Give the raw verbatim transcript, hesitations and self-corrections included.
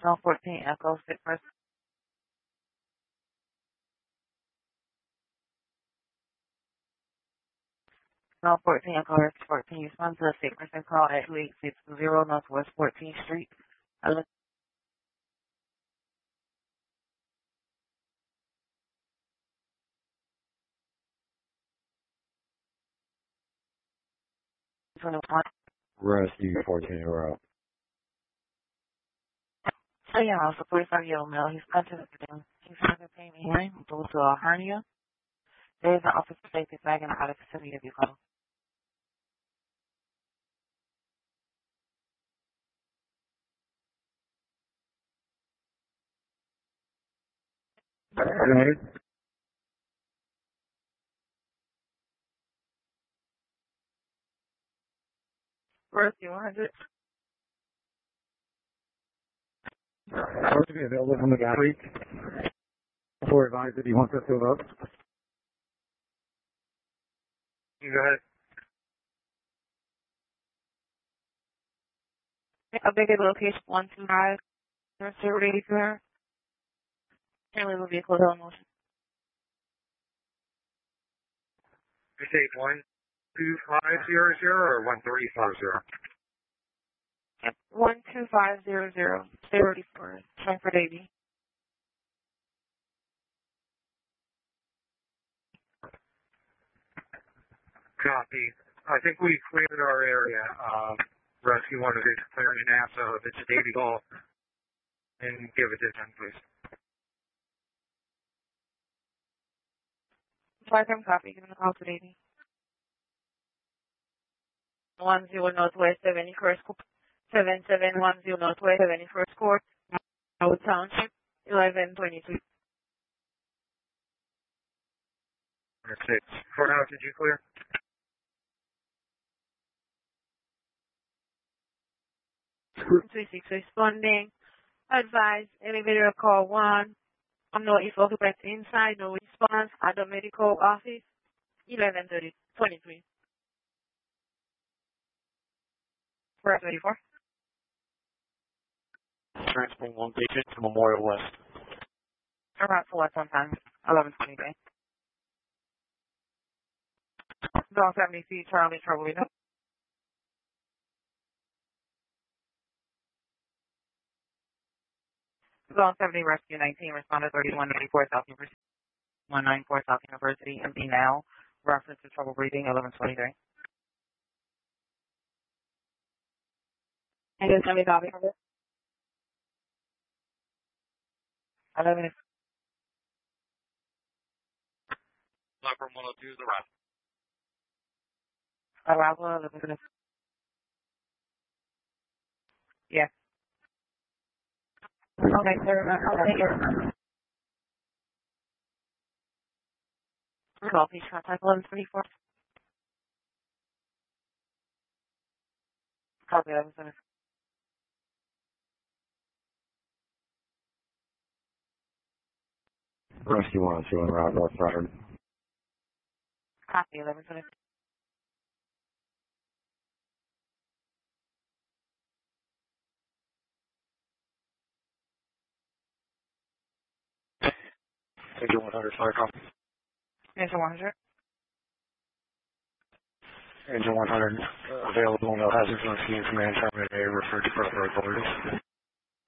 L fourteen Echo six first. L fourteen Echo fourteen. You respond to a six percent call at two eight six zero Northwest fourteenth Street. I look twenty-one. Rescue fourteen, you're out. So yeah, I was a forty-five year old male. He's contacted him. He's having pain in hearing due to a hernia. There is an office safety flag in the out of vicinity of your call. Alright. Rescue one hundred. Supposed to be available from the gas week. Before advised that he wants us to vote. You go ahead. A bigger location one two five zero eighty four. Currently will be a closed on motion. You say one two five zero zero or one three five zero? Yep. One two five zero zero zero eighty four. Frankfurt eighty. Copy. I think we cleared our area. Um, rescue one of it clearing it now, so if it's a Davy call, and give it to them, please. Five time copy. Give me a call to eighty. One zero Northwest seventy first court. Seven seven one zero Northwest seventy first court. Howard Township. Eleven twenty two. Six. Courthouse, did you clear? three six responding. Advise elevator call one. I'm no if occupants inside, no response at the medical office. Eleven thirty twenty three. Four thirty four. Transferring one patient to Memorial West. Around for what sometime? Eleven twenty three. Zone seventy feet, Charlie Trouble. Zone seventy Rescue nineteen, responded thirty-one ninety-four South University, one ninety-four South University, empty now. Reference to trouble breathing, eleven twenty-three. And just let me copy of it. eleven. Platform one oh two is arrival. Arrival, eleven. Yeah. Okay, sir. I'll take it. Call, please contact eleven twenty-four. Copy eleven twenty-four. Rescue one oh two on route North Road. Copy eleven twenty-four. Engine one hundred, fire copy. Engine one hundred. Engine one hundred, uh, available, no hazards, no seen, command terminated, referred to further authorities.